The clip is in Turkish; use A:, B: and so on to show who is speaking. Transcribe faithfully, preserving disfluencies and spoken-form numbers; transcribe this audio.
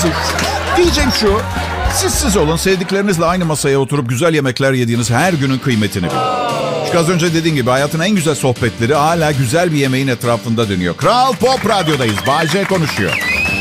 A: siz. Diyeceğim şu. Siz siz olun, sevdiklerinizle aynı masaya oturup güzel yemekler yediğiniz her günün kıymetini bilin. Çünkü az önce dediğim gibi hayatın en güzel sohbetleri hala güzel bir yemeğin etrafında dönüyor. Kral Pop Radyo'dayız. Bay J konuşuyor.